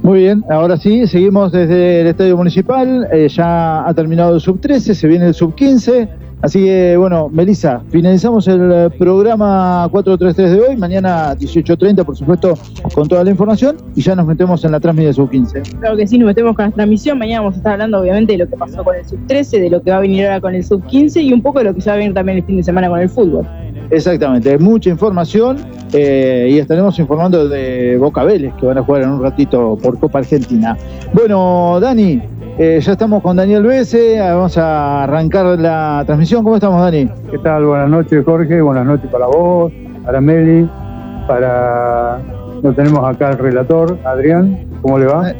Muy bien, ahora sí, seguimos desde el Estadio Municipal, ya ha terminado el Sub-13, se viene el Sub-15, así que bueno, Melissa, finalizamos el programa 433 de hoy, mañana 18:30 por supuesto con toda la información y ya nos metemos en la transmisión del Sub-15. Claro que sí, nos metemos con la transmisión, mañana vamos a estar hablando obviamente de lo que pasó con el Sub-13, de lo que va a venir ahora con el Sub-15 y un poco de lo que se va a venir también el fin de semana con el fútbol. Exactamente, mucha información y estaremos informando de Boca Vélez, que van a jugar en un ratito por Copa Argentina. Bueno, Dani, ya estamos con Daniel Bese, vamos a arrancar la transmisión. ¿Cómo estamos, Dani? ¿Qué tal? Buenas noches, Jorge, buenas noches para vos, para Meli, no tenemos acá el relator, Adrián, ¿cómo le va?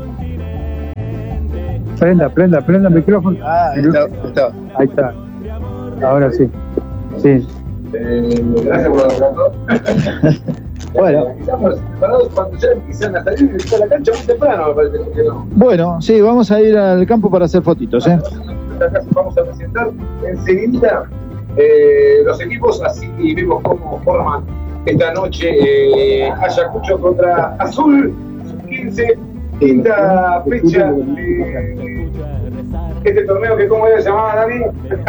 Prenda el micrófono. Está. Ahí está, ahora sí. Sí. Gracias por el relator. Bueno. Estamos preparados cuando ya empiezan a salir de la cancha muy temprano, me parece que no. Bueno, sí, vamos a ir al campo para hacer fotitos, Vamos a presentar enseguida los equipos, así vemos cómo forman esta noche Ayacucho contra Azul, 15, quinta fecha de este torneo que ¿cómo era llamado, Dani?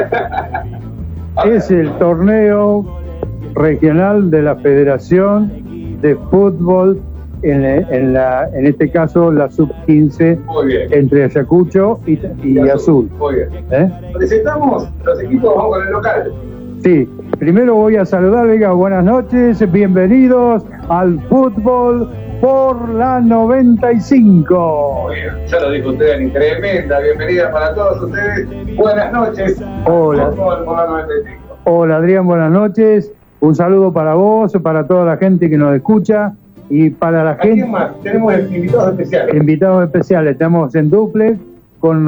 Es el torneo regional de la Federación de Fútbol, en este caso la Sub-15, entre Ayacucho y Azul. Muy bien. Presentamos los equipos, vamos con el local. Sí, primero voy a saludar, venga, buenas noches, bienvenidos al fútbol por la 95. Muy bien, ya lo dijo usted, Dani, tremenda bienvenida para todos ustedes. Buenas noches. Hola. Fútbol por la 95. Hola Adrián, buenas noches. Un saludo para vos, para toda la gente que nos escucha y para la gente. ¿Quién más? Tenemos invitados especiales. Invitados especiales, estamos en duplex con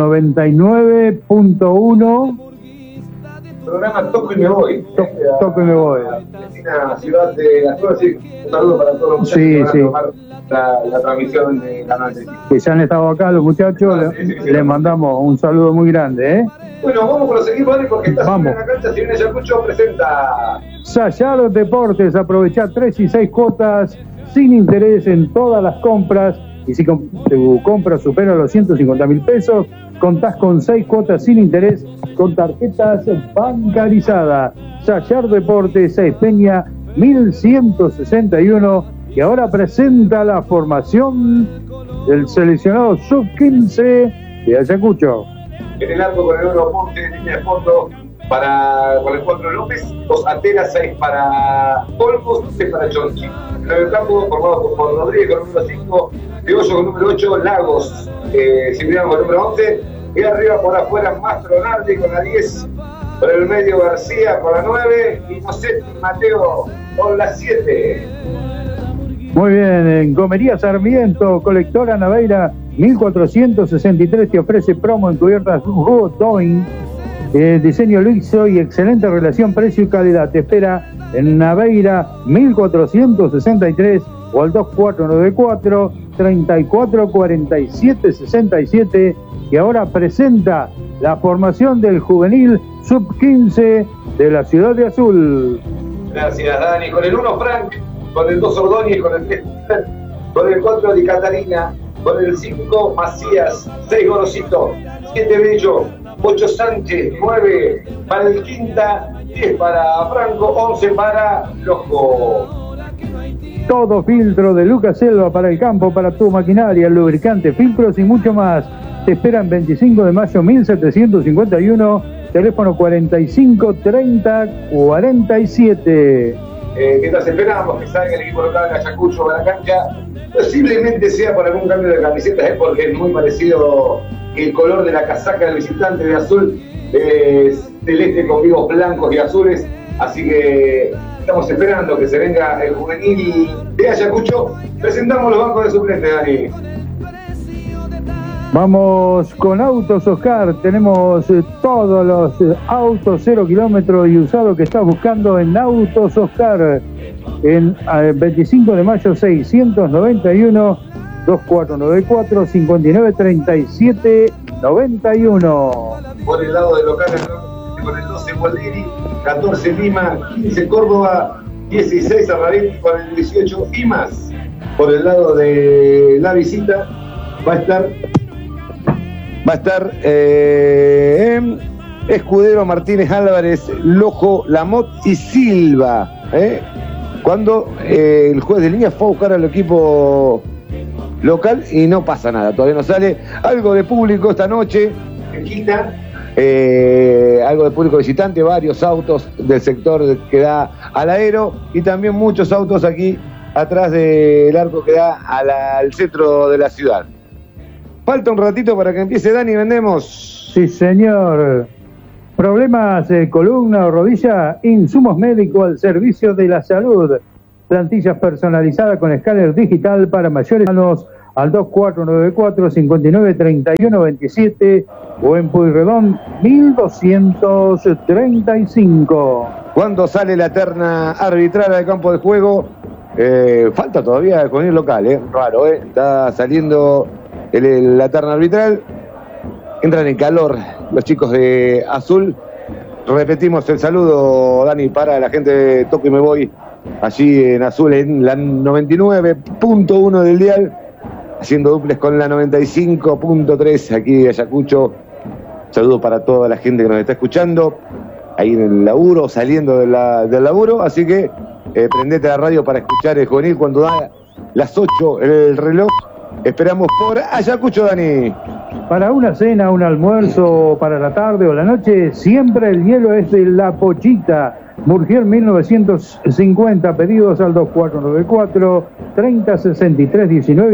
99.1. Programa Toco y Me Voy. Toco y Me Voy. Vecina ciudad de Azul, así un saludo para todos los muchachos que van a tomar la transmisión de la 95. Que ya han estado acá los muchachos, les mandamos un saludo muy grande, Bueno, vamos con los equipos, porque está en la cancha, si viene Ayacucho, presenta Sayaro Deportes, aprovechá 3 y 6 cuotas sin interés en todas las compras, y si tu compra supera los 150.000 pesos, contás con 6 cuotas sin interés con tarjetas bancarizadas. Sayaro Deportes, 6 Peña 1161, y ahora presenta la formación del seleccionado Sub-15 de Ayacucho. en el arco con el 1 Ponte, línea de fondo con el 4 López, 2 Atera, 6 para Olmos, 6 para Chonchi. En el campo formado por Rodríguez con el número 5, Teollo con el número 8, Lagos, Cipriano con el número 11, y arriba por afuera Mastronaldi con la 10, por el medio García con la 9, y Mosetti Mateo con la 7. Muy bien, en Gomería Sarmiento, colectora Naveira 1463 te ofrece promo en cubiertas Doing, diseño liso y excelente relación precio y calidad. Te espera en Naveira 1463 o al 2494 344767, y ahora presenta la formación del juvenil Sub-15 de la ciudad de Azul. Gracias, Dani. Con el 1 Frank, con el 2 Ordóñez, con el 3 con el 4 Di Catarina, con el 5 Macías, 6 Gorosito, 7 Bello, 8 Sánchez, 9 para el Quinta, 10 para Franco, 11 para Lojo. Todo filtro de Lucas Selva para el campo, para tu maquinaria, lubricante, filtros y mucho más. Te esperan 25 de mayo 1751, teléfono 45 30 47. Mientras esperamos que salga el equipo local de Ayacucho a la cancha, posiblemente sea por algún cambio de camisetas, porque es muy parecido el color de la casaca del visitante de azul, celeste con vivos blancos y azules, así que estamos esperando que se venga el juvenil de Ayacucho. Presentamos los bancos de suplentes, Dani. Vamos con Autos Oscar, tenemos todos los autos 0 kilómetros y usados que estás buscando en Autos Oscar, en 25 de mayo 691 2494 5937 91. Por el lado del local, con el 12 Gualdini, 14 Lima, 15 Córdoba, 16 Arraretti con el 18 y más. Por el lado de la visita va a estar Escudero, Martínez, Álvarez, Lojo, Lamot y Silva. Cuando el juez de línea fue a buscar al equipo local y no pasa nada, todavía no sale. Algo de público esta noche, algo de público visitante, varios autos del sector que da al aero y también muchos autos aquí atrás del arco que da al centro de la ciudad. Falta un ratito para que empiece Dani, vendemos. Sí, señor. Problemas de columna o rodilla, insumos médicos al servicio de la salud. Plantillas personalizadas con escáner digital para mayores al 2494-593127 o en Pueyrredón 1235. Cuando sale la terna arbitral al campo de juego, falta todavía el juvenil local, raro, está saliendo la terna arbitral. Entran en calor los chicos de Azul. Repetimos el saludo, Dani, para la gente de Toco y Me Voy, allí en Azul, en la 99.1 del dial, haciendo duples con la 95.3 aquí de Ayacucho. Saludo para toda la gente que nos está escuchando, ahí en el laburo, saliendo del laburo. Así que prendete a la radio para escuchar el juvenil cuando da las 8 el reloj. Esperamos por Ayacucho, Dani. Para una cena, un almuerzo, para la tarde o la noche, siempre el hielo es de La Pochita. Murgiel 1950, pedidos al 2494-306319 y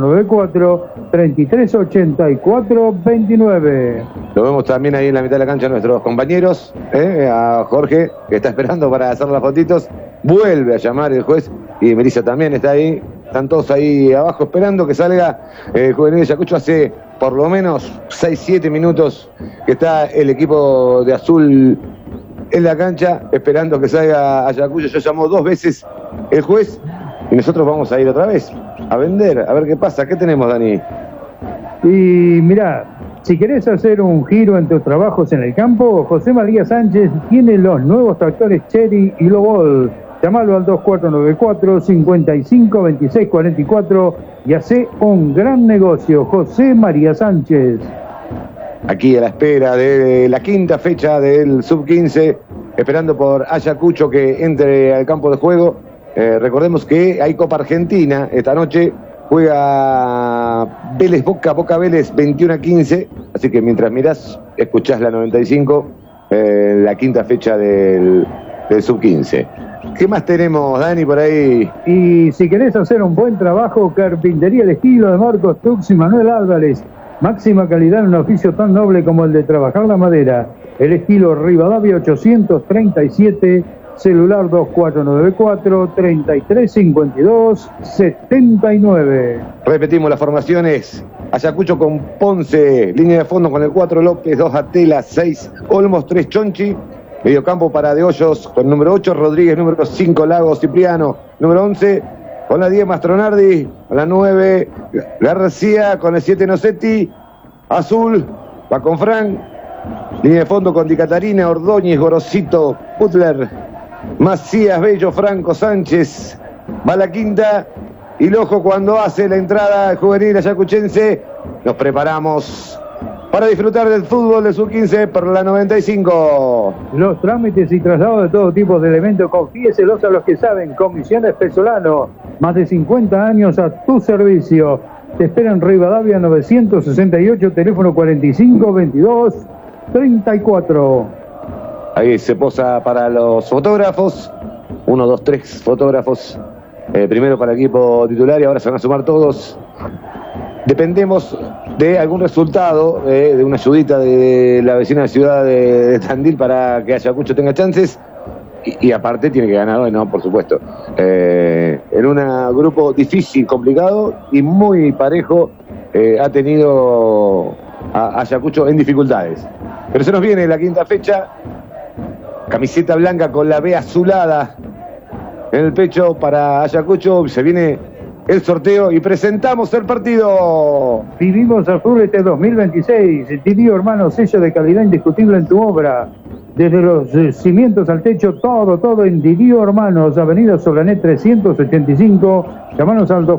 24338429. Lo vemos también ahí en la mitad de la cancha nuestros compañeros, a Jorge, que está esperando para hacer las fotitos. Vuelve a llamar el juez y Melissa también está ahí. Están todos ahí abajo esperando que salga el juvenil de Ayacucho. Hace por lo menos 6-7 minutos que está el equipo de Azul en la cancha esperando que salga Ayacucho. Ya llamó 2 veces el juez y nosotros vamos a ir otra vez a vender, a ver qué pasa. ¿Qué tenemos, Dani? Y mirá, si querés hacer un giro en tus trabajos en el campo, José María Sánchez tiene los nuevos tractores Cherry y Lobol. Llamalo al 2494-552644 y hace un gran negocio. José María Sánchez. Aquí a la espera de la quinta fecha del Sub-15, esperando por Ayacucho que entre al campo de juego. Recordemos que hay Copa Argentina esta noche. Juega Vélez Boca, Boca Vélez 21-15. Así que mientras mirás, escuchás la 95, la quinta fecha del Sub-15. ¿Qué más tenemos, Dani, por ahí? Y si querés hacer un buen trabajo, Carpintería El Estilo de Marcos Tux y Manuel Álvarez. Máxima calidad en un oficio tan noble como el de trabajar la madera. El Estilo Rivadavia 837, celular 2494-3352-79. Repetimos las formaciones. Ayacucho con Ponce, línea de fondo con el 4 López, 2 Atela, 6 Olmos, 3 Chonchi. Mediocampo para De Hoyos con número 8 Rodríguez, número 5 Lagos Cipriano, número 11 con la 10 Mastronardi, con la 9 García, con el 7 Nocetti. Azul va con Fran, línea de fondo con Di Catarina, Ordóñez, Gorosito, Butler, Macías, Bello, Franco, Sánchez. Va la quinta y el ojo cuando hace la entrada juvenil ayacuchense. Nos preparamos para disfrutar del fútbol de Sub-15 por la 95. Los trámites y traslados de todo tipo de elementos, confíeselos a los que saben. Comisiones Pesolano, más de 50 años a tu servicio. Te espera en Rivadavia 968, teléfono 452234. Ahí se posa para los fotógrafos. 1, 2, 3 fotógrafos. Primero para el equipo titular y ahora se van a sumar todos. Dependemos de algún resultado, de una ayudita de la vecina ciudad de Tandil para que Ayacucho tenga chances. Y aparte tiene que ganar hoy, ¿no? Por supuesto. En un grupo difícil, complicado y muy parejo, ha tenido a Ayacucho en dificultades. Pero se nos viene la quinta fecha. Camiseta blanca con la B azulada en el pecho para Ayacucho. Se viene el sorteo y presentamos el partido. Vivimos al sur este 2026. Tidio Hermano, sello de calidad indiscutible en tu obra. desde los cimientos al techo, todo en Didio Hermanos, Avenida Solanet 385. Llamanos al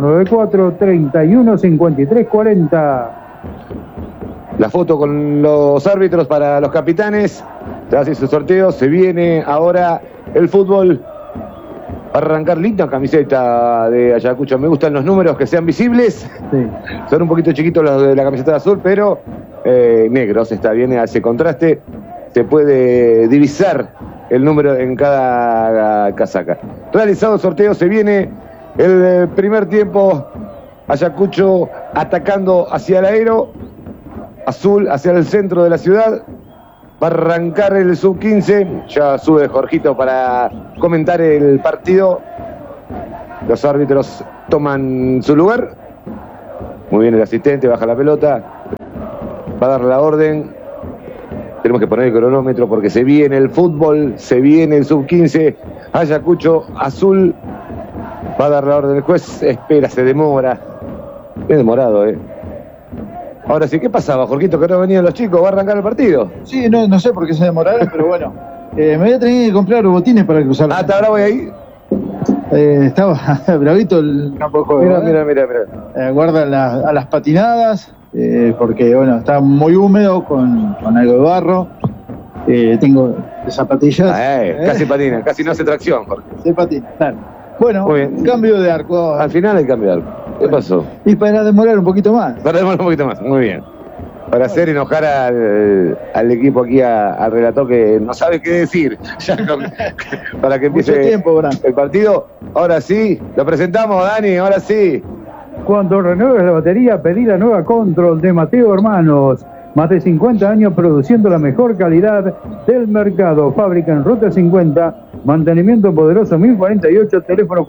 2494-315340. La foto con los árbitros para los capitanes. Tras ese sorteo se viene ahora el fútbol. Para arrancar, linda camiseta de Ayacucho. Me gustan los números que sean visibles. Sí. Son un poquito chiquitos los de la camiseta de azul, pero negros. Está bien, hace contraste. Se puede divisar el número en cada casaca. Realizado el sorteo, se viene el primer tiempo. Ayacucho atacando hacia el aero. Azul hacia el centro de la ciudad. Va a arrancar el sub-15. Ya sube Jorgito para comentar el partido. Los árbitros toman su lugar. Muy bien el asistente, baja la pelota. Va a dar la orden. Tenemos que poner el cronómetro porque se viene el fútbol. Se viene el sub-15. Ayacucho, Azul. Va a dar la orden el juez. Espera, se demora. Es demorado, Ahora sí, ¿qué pasaba, Jorgito, que no venían los chicos? ¿Va a arrancar el partido? Sí, no sé por qué se demoraron, pero bueno. Me voy a tener que comprar botines para cruzar. ¿Está bravo ahí? Estaba bravito el campo de juego. Mira. Guarda a las patinadas, porque bueno, está muy húmedo con algo de barro. Tengo zapatillas. Casi patina, casi no hace tracción, Jorge. Se patina, claro. Bueno, cambio de arco. Al final hay cambio de arco. ¿Qué pasó? Y para demorar un poquito más. Para demorar un poquito más, muy bien. Para hacer enojar al equipo aquí, al relator que no sabe qué decir. Para que empiece el partido. Ahora sí, lo presentamos, Dani, ahora sí. Cuando renueves la batería, pedí la nueva Control de Mateo Hermanos. Más de 50 años produciendo la mejor calidad del mercado. Fábrica en Ruta 50. Mantenimiento poderoso 1048. Teléfono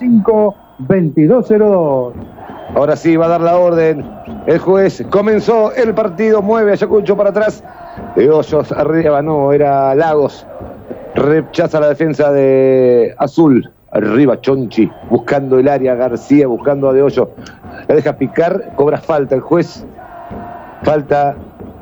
45-2202. Ahora sí va a dar la orden. El juez comenzó el partido. Mueve Ayacucho para atrás. De Hoyos arriba. No, era Lagos. Rechaza la defensa de Azul. Arriba Chonchi. Buscando el área. García buscando a De Hoyos. La deja picar. Cobra falta el juez. Falta.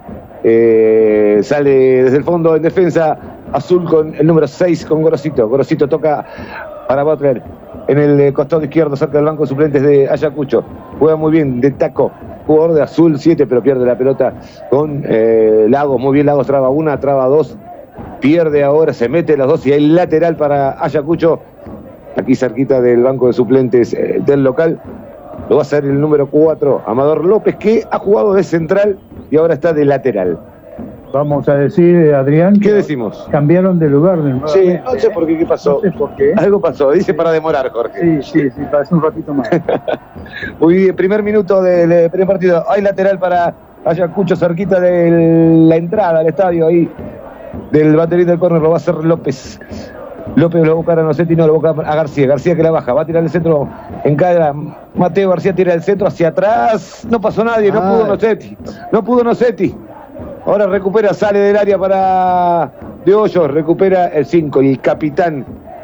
Sale desde el fondo en defensa Azul con el número 6 con Gorosito. Gorosito toca para Butler en el costado izquierdo cerca del banco de suplentes de Ayacucho. Juega muy bien de taco. Jugador de Azul 7 pero pierde la pelota con Lagos. Muy bien Lagos, traba una, traba dos. Pierde ahora, se mete los dos y hay lateral para Ayacucho. Aquí cerquita del banco de suplentes del local. Lo va a hacer el número 4, Amador López, que ha jugado de central y ahora está de lateral. Vamos a decir, Adrián, ¿qué decimos? Cambiaron de lugar. Sí, no sé por qué, ¿qué pasó? No sé por qué. Algo pasó, dice para demorar, Jorge. Sí, pasó un ratito más. Muy bien, primer minuto del primer partido. Hay lateral para Ayacucho, cerquita de la entrada al estadio ahí. Del baterín del córner lo va a hacer López. López lo va a buscar a Nocetti, no, lo va a buscar a García. García que la baja, va a tirar el centro en cadera. Mateo García tira el centro hacia atrás. No pasó nadie, no pudo Nocetti. Ahora recupera, sale del área para De Hoyos, recupera el 5, el capitán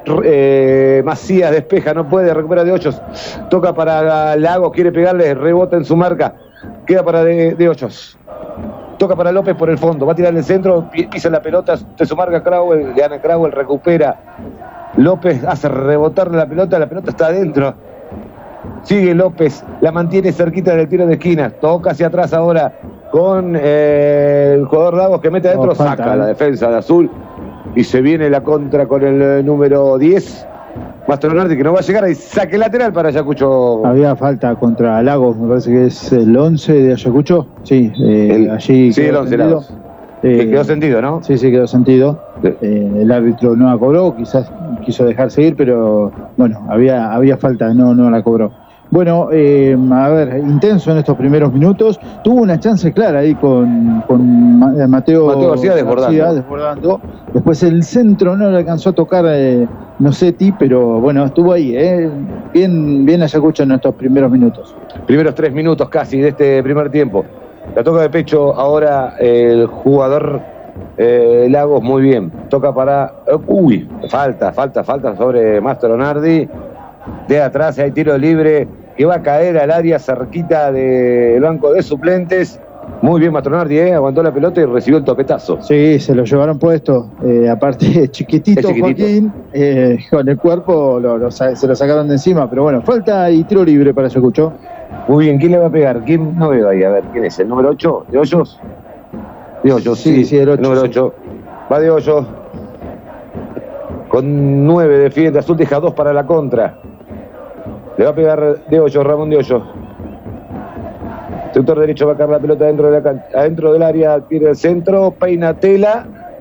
Macías despeja, no puede, recupera De Hoyos. Toca para Lagos, quiere pegarle, rebota en su marca. Queda para De Hoyos. Toca para López por el fondo, va a tirar el centro, pisa la pelota de su marca Crowell, gana Crowell, recupera. López hace rebotar la pelota está adentro. Sigue López, la mantiene cerquita del tiro de esquina, toca hacia atrás ahora con el jugador Lagos que mete adentro, saca la defensa de Azul y se viene la contra con el número 10. Mastronardi que no va a llegar, ahí saque lateral para Ayacucho. Había falta contra Lagos, me parece que es el 11 de Ayacucho. Sí, allí. Sí, el 11 Lagos. Que quedó sentido, ¿no? Sí, quedó sentido. Sí. El árbitro no la cobró, quizás quiso dejar seguir, pero bueno, había falta, no la cobró. Bueno, a ver, intenso en estos primeros minutos. Tuvo una chance clara ahí con Mateo García desbordando. Después el centro no le alcanzó a tocar Nocetti, pero bueno, estuvo ahí. Bien Ayacucho en estos primeros minutos. Primeros 3 minutos casi de este primer tiempo. La toca de pecho ahora el jugador Lagos, muy bien. Toca para... falta sobre Mastronardi. De atrás hay tiro libre que va a caer al área cerquita del banco de suplentes. Muy bien Mastronardi, aguantó la pelota y recibió el topetazo. Sí, se lo llevaron puesto. Aparte, chiquitito, Joaquín, con el cuerpo se lo sacaron de encima. Pero bueno, falta y tiro libre para Ayacucho. Muy bien, ¿quién le va a pegar? ¿Quién? No veo ahí, a ver, ¿quién es? ¿El número 8? ¿De Hoyos? De Hoyos, sí, el 8. El número 8. Va de Hoyos. Con 9 defiende Azul, deja 2 para la contra. Le va a pegar de Hoyos, Ramón de Hoyos. Sector derecho va a caer la pelota adentro del área, al pie del centro, peina Tela,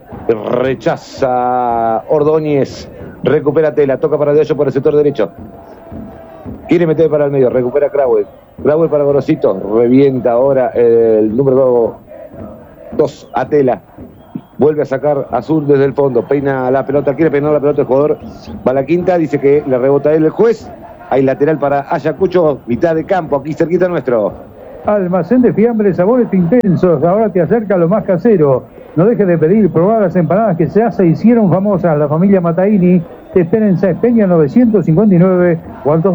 rechaza Ordóñez, recupera Tela, toca para De Hoyos por el sector derecho. Quiere meter para el medio, recupera Crowell para Gorosito, revienta ahora el número 2 a Tela. Vuelve a sacar Azul desde el fondo, peina la pelota, quiere peinar la pelota el jugador, va a la quinta, dice que le rebota él el juez. Hay lateral para Ayacucho, mitad de campo, aquí cerquita nuestro. Almacén de fiambres, sabores intensos, ahora te acerca lo más casero. No dejes de pedir, probar las empanadas que ya se hicieron famosas. La familia Mataini te espera en Sáenz Peña 959 o al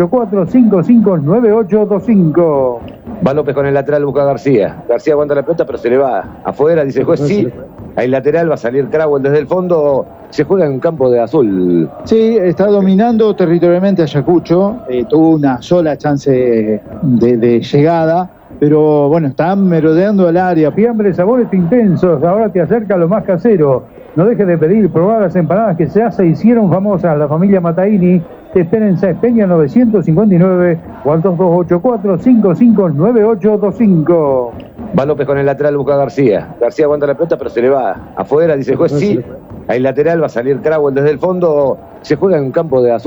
2284-559825. Va López con el lateral, busca a García. García aguanta la pelota, pero se le va afuera, dice el juez, sí. Hay lateral, va a salir Crowell desde el fondo. Se juega en un campo de azul. Sí, está dominando territorialmente Ayacucho. Tuvo una sola chance de llegada, pero bueno, están merodeando el área. Fiambres, sabores intensos, ahora te acerca lo más casero. No dejes de pedir, probar las empanadas que ya se hicieron famosas. La familia Mataini te espera en Sáenz Peña 959 o al 2284-559825. Va López con el lateral, busca a García. García aguanta la pelota, pero se le va afuera, dice el juez, sí. Hay lateral, va a salir Crowell desde el fondo. Se juega en un campo de azul.